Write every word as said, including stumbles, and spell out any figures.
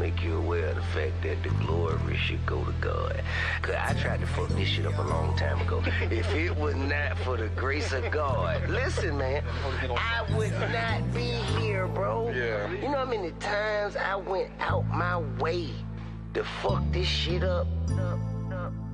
make you aware of the fact that the glory should go to God. Cause I tried to fuck this shit up a long time ago. If it was not for the grace of God, listen, man, I would not be here, bro. Yeah. You know how many times I went out my way to fuck this shit up?